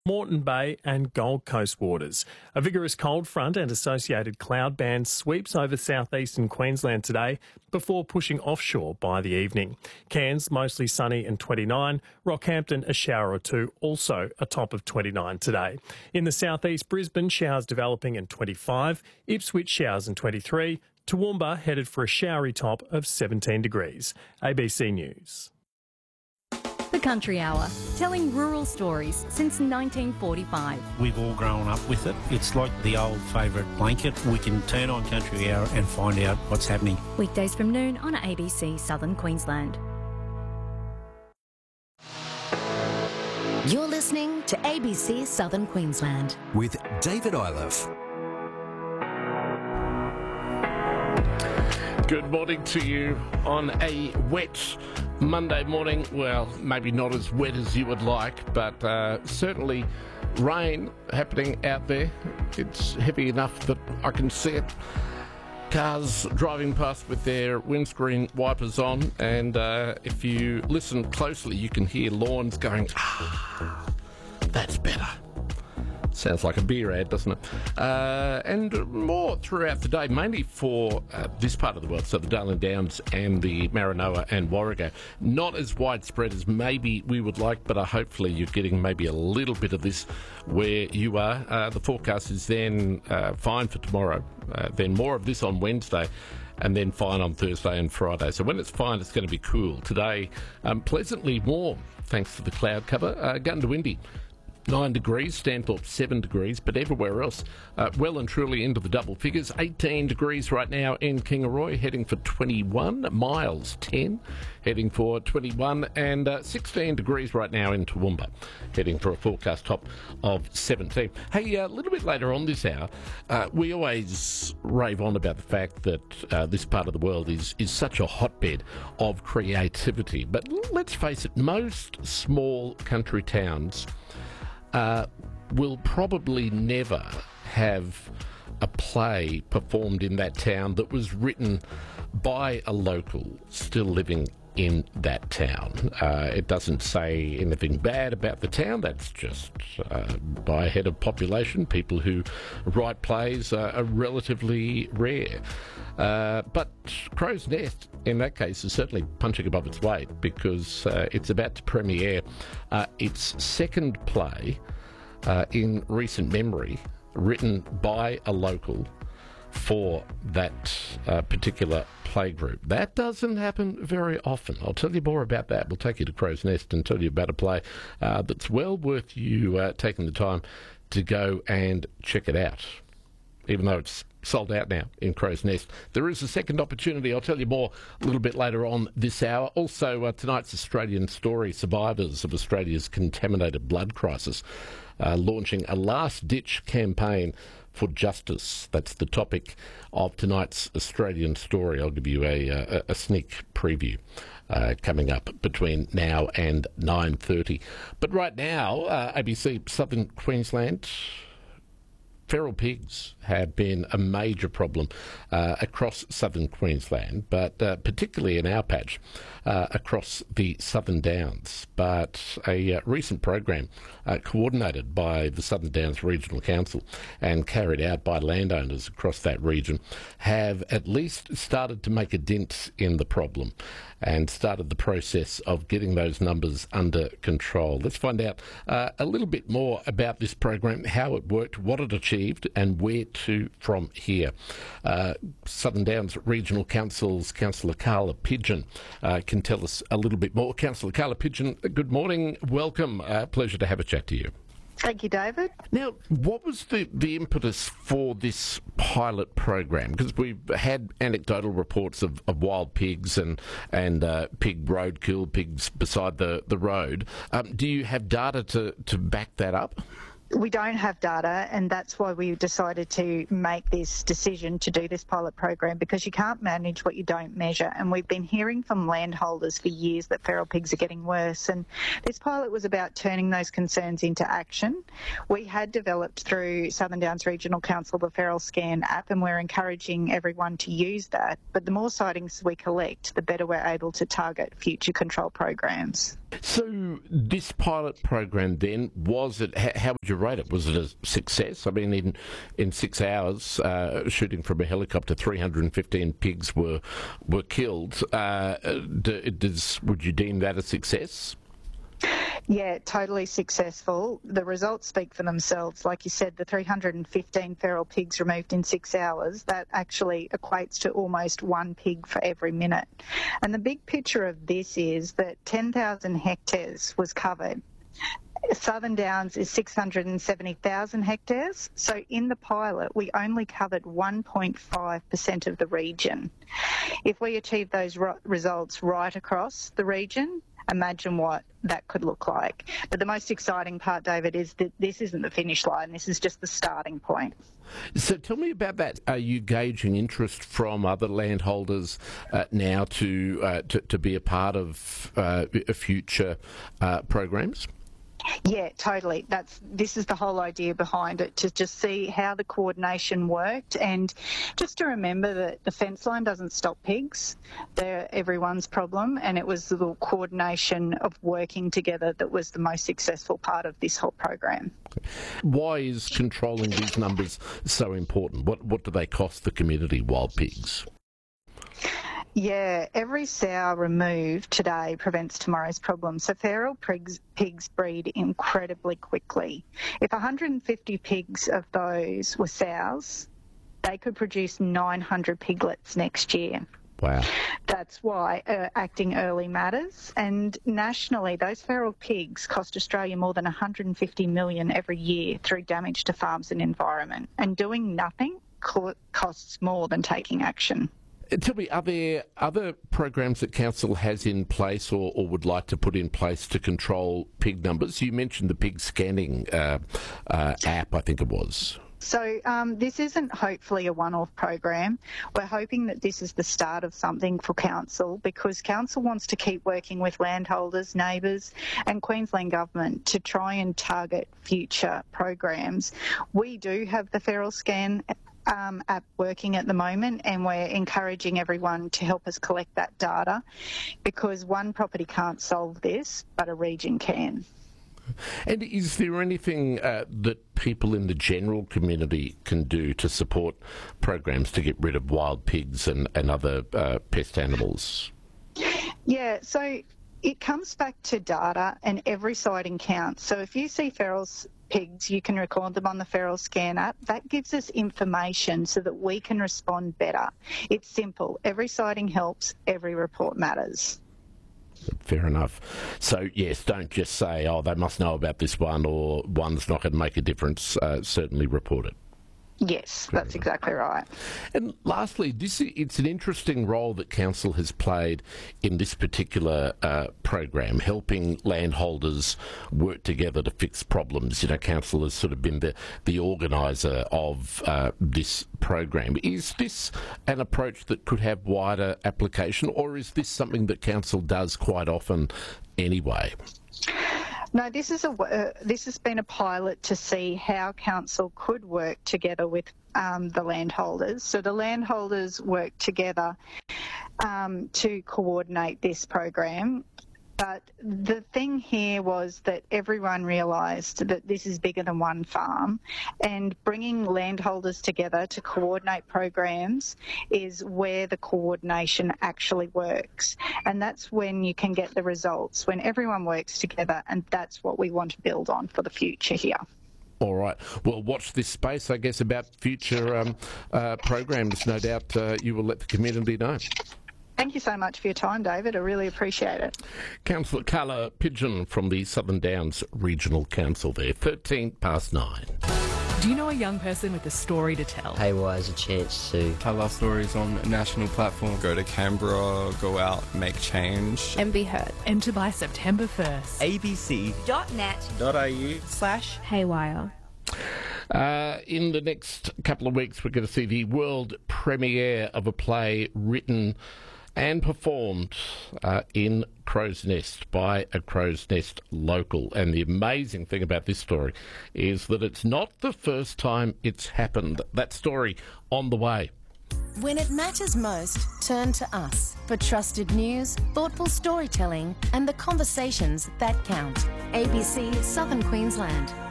Moreton Bay and Gold Coast waters. A vigorous cold front and associated cloud band sweeps over southeastern Queensland today before pushing offshore by the evening. Cairns mostly sunny and 29. Rockhampton a shower or two, also a top of 29 today. In the southeast, Brisbane showers developing and 25. Ipswich showers and 23. Toowoomba headed for a showery top of 17 degrees. ABC News. The Country Hour, telling rural stories since 1945. We've all grown up with it. It's like the old favourite blanket. We can turn on Country Hour and find out what's happening. Weekdays from noon on ABC Southern Queensland. You're listening to ABC Southern Queensland with David Iliff. Good morning to you on a wet Monday morning. Well, maybe not as wet as you would like, but certainly rain happening out there. It's heavy enough that I can see it. Cars driving past with their windscreen wipers on, and if you listen closely, you can hear lawns going, that's better. Sounds like a beer ad, doesn't it? And more throughout the day, mainly for this part of the world, so the Darling Downs and the Maranoa and Warrego. Not as widespread as maybe we would like, but hopefully you're getting maybe a little bit of this where you are. The forecast is then fine for tomorrow, then more of this on Wednesday, and then fine on Thursday and Friday. So when it's fine, it's going to be cool. Today, pleasantly warm, thanks to the cloud cover. Gundawindi, 9 degrees, Stanthorpe 7 degrees, but everywhere else well and truly into the double figures. 18 degrees right now in Kingaroy, heading for 21. Miles 10, heading for 21, and 16 degrees right now in Toowoomba, heading for a forecast top of 17. Hey, a little bit later on this hour, we always rave on about the fact that this part of the world is such a hotbed of creativity. But let's face it, most small country towns will probably never have a play performed in that town that was written by a local still living in that town. It doesn't say anything bad about the town. That's just by head of population. People who write plays are relatively rare. But Crow's Nest, in that case, is certainly punching above its weight because it's about to premiere its second play in recent memory, written by a local for that particular playgroup. That doesn't happen very often. I'll tell you more about that. We'll take you to Crow's Nest and tell you about a play that's well worth you taking the time to go and check it out, even though it's sold out now in Crow's Nest. There is a second opportunity. I'll tell you more a little bit later on this hour. Also, tonight's Australian story, survivors of Australia's contaminated blood crisis, launching a last-ditch campaign for justice. That's the topic of tonight's Australian story. I'll give you a sneak preview coming up between now and 9:30. But right now, ABC Southern Queensland, feral pigs have been a major problem across southern Queensland, but particularly in our patch across the Southern Downs. But a recent program coordinated by the Southern Downs Regional Council and carried out by landowners across that region have at least started to make a dent in the problem and started the process of getting those numbers under control. Let's find out a little bit more about this program, how it worked, what it achieved, and where to from here. Southern Downs Regional Council's Councillor Carla Pidgeon can tell us a little bit more. Councillor Carla Pidgeon, good morning, welcome, pleasure to have a chat to you. Thank you, David. Now, what was the impetus for this pilot program? Because we've had anecdotal reports of wild pigs and pig roadkill, pigs beside the road. Do you have data to back that up? We don't have data, and that's why we decided to make this decision to do this pilot program, because you can't manage what you don't measure. And we've been hearing from landholders for years that feral pigs are getting worse, and this pilot was about turning those concerns into action. We had developed through Southern Downs Regional Council the Feral Scan app, and we're encouraging everyone to use that. But the more sightings we collect, the better we're able to target future control programs. So this pilot program then, was it, how would you rate it? Was it a success? I mean, in 6 hours, shooting from a helicopter, 315 pigs were killed. Would you deem that a success? Yeah, totally successful. The results speak for themselves. Like you said, the 315 feral pigs removed in 6 hours, that actually equates to almost 1 pig for every minute. And the big picture of this is that 10,000 hectares was covered. Southern Downs is 670,000 hectares. So in the pilot, we only covered 1.5% of the region. If we achieve those results right across the region, imagine what that could look like. But the most exciting part, David, is that this isn't the finish line. This is just the starting point. So tell me about that. Are you gauging interest from other landholders now to be a part of future programs? Yeah, totally. This is the whole idea behind it, to just see how the coordination worked, and just to remember that the fence line doesn't stop pigs. They're everyone's problem, and it was the coordination of working together that was the most successful part of this whole program. Why is controlling these numbers so important? What do they cost the community, wild pigs? Yeah, every sow removed today prevents tomorrow's problem. So feral pigs breed incredibly quickly. If 150 pigs of those were sows, they could produce 900 piglets next year. Wow. That's why acting early matters. And nationally, those feral pigs cost Australia more than $150 million every year through damage to farms and environment. And doing nothing costs more than taking action. Tell me, are there other programs that Council has in place or would like to put in place to control pig numbers? You mentioned the pig scanning app, I think it was. So this isn't hopefully a one-off program. We're hoping that this is the start of something for Council, because Council wants to keep working with landholders, neighbours and Queensland Government to try and target future programs. We do have the Feral Scan app working at the moment, and we're encouraging everyone to help us collect that data, because one property can't solve this, but a region can. And is there anything that people in the general community can do to support programs to get rid of wild pigs and other pest animals? Yeah, so it comes back to data, and every sighting counts. So if you see feral pigs, you can record them on the Feral Scan app. That gives us information so that we can respond better. It's simple. Every sighting helps. Every report matters. Fair enough. So, yes, don't just say, oh, they must know about this one, or one's not going to make a difference. Certainly report it. Yes, that's exactly right. And lastly, it's an interesting role that Council has played in this particular program, helping landholders work together to fix problems. You know, Council has sort of been the organiser of this program. Is this an approach that could have wider application, or is this something that Council does quite often anyway? No, this has been a pilot to see how Council could work together with the landholders. So the landholders work together to coordinate this program. But the thing here was that everyone realised that this is bigger than one farm, and bringing landholders together to coordinate programs is where the coordination actually works. And that's when you can get the results, when everyone works together, and that's what we want to build on for the future here. All right. Well, watch this space, I guess, about future programs. No doubt you will let the community know. Thank you so much for your time, David. I really appreciate it. Councillor Carla Pidgeon from the Southern Downs Regional Council there, 9:13. Do you know a young person with a story to tell? Haywire is a chance to tell our stories on a national platform. Go to Canberra, go out, make change. And be heard. Enter by September 1st. abc.net.au/haywire. In the next couple of weeks, we're going to see the world premiere of a play written and performed in Crow's Nest by a Crow's Nest local. And the amazing thing about this story is that it's not the first time it's happened. That story on the way. When it matters most, turn to us for trusted news, thoughtful storytelling, and the conversations that count. ABC Southern Queensland.